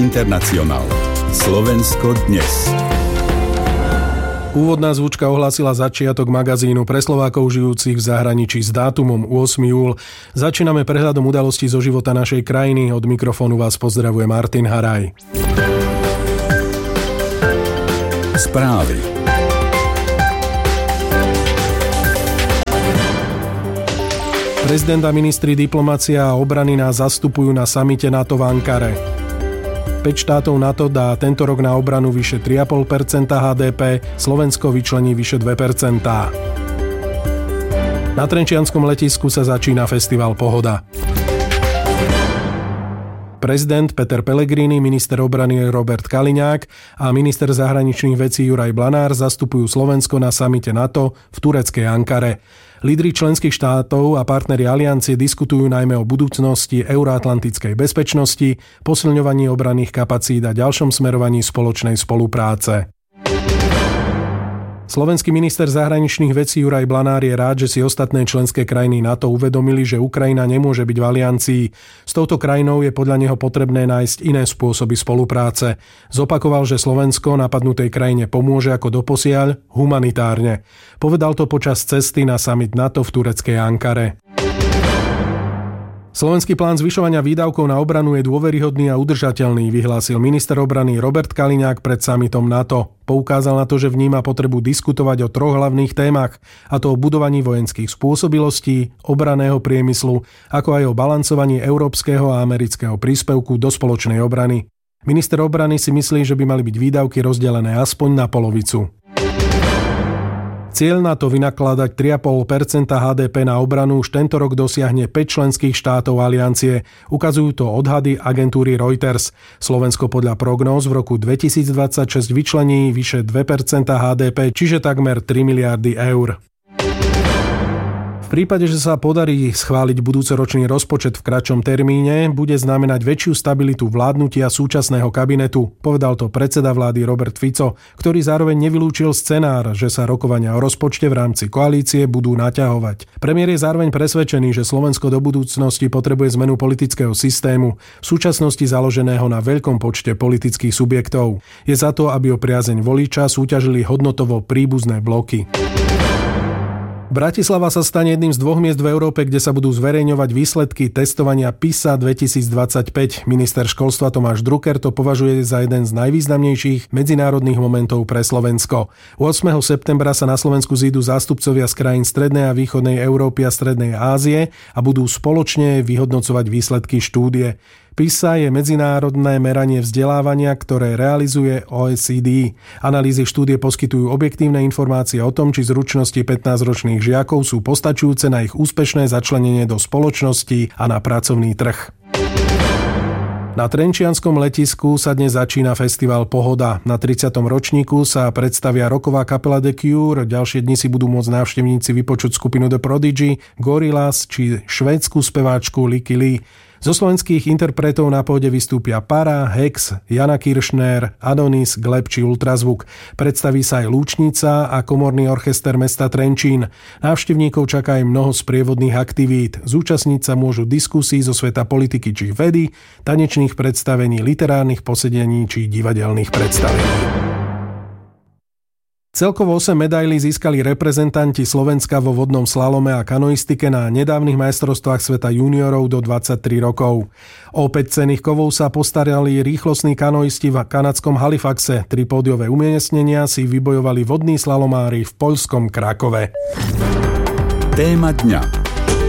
Internacionál. Slovensko dnes. Úvodná zvučka ohlásila začiatok magazínu pre Slovákov žijúcich v zahraničí s dátumom 8. júl. Začíname prehľadom udalostí zo života našej krajiny. Od mikrofónu vás pozdravuje Martin Haraj. Správy. Prezident a ministri diplomacia a obrany nás zastupujú na samite NATO v Ankare. 5 štátov NATO dá tento rok na obranu vyše 3,5% HDP, Slovensko vyčlení vyše 2%. Na Trenčianskom letisku sa začína festival Pohoda. Prezident Peter Pellegrini, minister obrany Robert Kaliňák a minister zahraničných vecí Juraj Blanár zastupujú Slovensko na samite NATO v tureckej Ankare. Lídri členských štátov a partneri aliancie diskutujú najmä o budúcnosti euroatlantickej bezpečnosti, posilňovaní obranných kapacít a ďalšom smerovaní spoločnej spolupráce. Slovenský minister zahraničných vecí Juraj Blanár je rád, že si ostatné členské krajiny NATO uvedomili, že Ukrajina nemôže byť v aliancii. S touto krajinou je podľa neho potrebné nájsť iné spôsoby spolupráce. Zopakoval, že Slovensko napadnutej krajine pomôže ako doposiaľ humanitárne. Povedal to počas cesty na summit NATO v tureckej Ankare. Slovenský plán zvyšovania výdavkov na obranu je dôveryhodný a udržateľný, vyhlásil minister obrany Robert Kaliňák pred summitom NATO. Poukázal na to, že vníma potrebu diskutovať o 3 hlavných témach, a to o budovaní vojenských spôsobilostí, obranného priemyslu, ako aj o balancovaní európskeho a amerického príspevku do spoločnej obrany. Minister obrany si myslí, že by mali byť výdavky rozdelené aspoň na polovicu. Cieľ na to vynakladať 3,5% HDP na obranu už tento rok dosiahne 5 členských štátov aliancie. Ukazujú to odhady agentúry Reuters. Slovensko podľa prognóz v roku 2026 vyčlení vyše 2% HDP, čiže takmer 3 miliardy eur. V prípade, že sa podarí schváliť budúcoročný rozpočet v kratšom termíne, bude znamenať väčšiu stabilitu vládnutia súčasného kabinetu, povedal to predseda vlády Robert Fico, ktorý zároveň nevylúčil scenár, že sa rokovania o rozpočte v rámci koalície budú naťahovať. Premiér je zároveň presvedčený, že Slovensko do budúcnosti potrebuje zmenu politického systému, v súčasnosti založeného na veľkom počte politických subjektov. Je za to, aby o priazeň voliča súťažili hodnotovo príbuzné bloky. Bratislava sa stane jedným z 2 miest v Európe, kde sa budú zverejňovať výsledky testovania PISA 2025. Minister školstva Tomáš Drucker to považuje za jeden z najvýznamnejších medzinárodných momentov pre Slovensko. 8. septembra sa na Slovensku zídu zástupcovia z krajín strednej a východnej Európy a strednej Ázie a budú spoločne vyhodnocovať výsledky štúdie. PISA je medzinárodné meranie vzdelávania, ktoré realizuje OECD. Analýzy štúdie poskytujú objektívne informácie o tom, či zručnosti 15-ročných žiakov sú postačujúce na ich úspešné začlenenie do spoločnosti a na pracovný trh. Na Trenčianskom letisku sa dnes začína festival Pohoda. Na 30. ročníku sa predstavia rocková kapela The Cure, ďalšie dni si budú môcť návštevníci vypočuť skupinu The Prodigy, Gorillaz či švédsku speváčku Licky Lee. Zo slovenských interpretov na póde vystúpia Para, Hex, Jana Kiršner, Adonis, Gleb či Ultrazvuk. Predstaví sa aj Lúčnica a komorný orchester mesta Trenčín. Návštevníkov čaká aj mnoho sprievodných aktivít. Zúčastniť sa môžu diskusí zo sveta politiky či vedy, tanečných predstavení, literárnych posedení či divadelných predstavení. Celkovo 8 medailí získali reprezentanti Slovenska vo vodnom slalome a kanoistike na nedávnych majstrovstvách sveta juniorov do 23 rokov. O 5 cenných kovov sa postarali rýchlostní kanoisti v kanadskom Halifaxe. 3 pódiové umiestnenia si vybojovali vodní slalomári v poľskom Krakove. Téma dňa.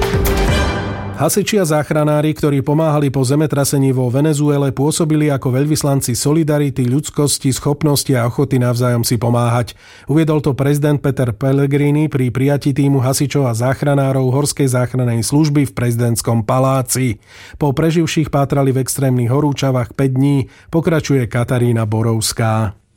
Hasiči a záchranári, ktorí pomáhali po zemetrasení vo Venezuele, pôsobili ako veľvyslanci solidarity, ľudskosti, schopnosti a ochoty navzájom si pomáhať. Uviedol to prezident Peter Pellegrini pri prijatí tímu hasičov a záchranárov Horskej záchrannej služby v prezidentskom paláci. Po preživších pátrali v extrémnych horúčavách 5 dní, pokračuje Katarína Borovská.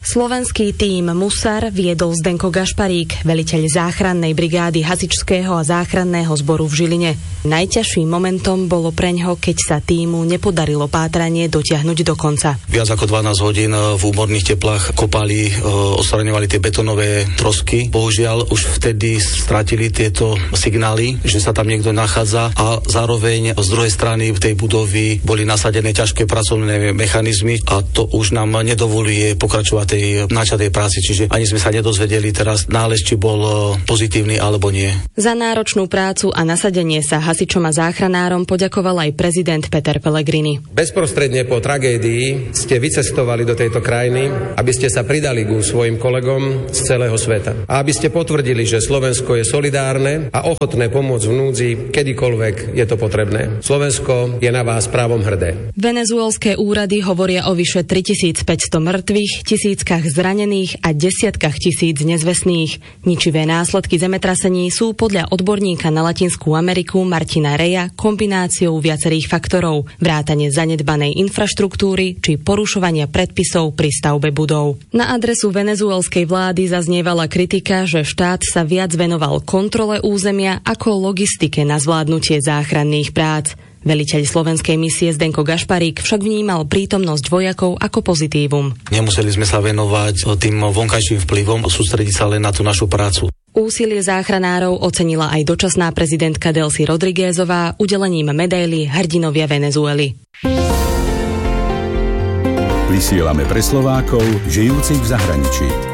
Slovenský tím Musar viedol Zdenko Gašparík, veliteľ záchrannej brigády hasičského a záchranného zboru v Žiline. Najťažším momentom bolo preňho, keď sa tímu nepodarilo pátranie dotiahnuť do konca. Viac ako 12 hodín v úmorných teplách kopali, odstraňovali tie betónové trosky. Bohužiaľ už vtedy stratili tieto signály, že sa tam niekto nachádza, a zároveň z druhej strany tej budovy boli nasadené ťažké pracovné mechanizmy a to už nám nedovoluje pokračovať tej načatej práci, čiže ani sme sa nedozvedeli teraz nález, či bol pozitívny alebo nie. Za náročnú prácu a nasadenie sa hasičom a záchranárom poďakoval aj prezident Peter Pellegrini. Bezprostredne po tragédii ste vycestovali do tejto krajiny, aby ste sa pridali ku svojim kolegom z celého sveta. A aby ste potvrdili, že Slovensko je solidárne a ochotné pomôcť v núdzi, kedykoľvek je to potrebné. Slovensko je na vás právom hrdé. Venezuelské úrady hovoria o vyše 3500 mŕtvych, tisíckach zranených a desiatkách tisíc nezvestných. Ničivé následky zemetrasení sú podľa odborníka na Latinskú Ameriku Martina Reja kombináciou viacerých faktorov, vrátane zanedbanej infraštruktúry či porušovania predpisov pri stavbe budov. Na adresu venezuelskej vlády zaznievala kritika, že štát sa viac venoval kontrole územia ako logistike na zvládnutie záchranných prác. Veliteľ slovenskej misie Zdenko Gašparík však vnímal prítomnosť vojakov ako pozitívum. Nemuseli sme sa venovať tým vonkajším vplyvom, sústrediť sa len na tú našu prácu. Úsilie záchranárov ocenila aj dočasná prezidentka Delcy Rodriguezová udelením medaily Hrdinovia Venezuely. Vysielame pre Slovákov žijúcich v zahraničí.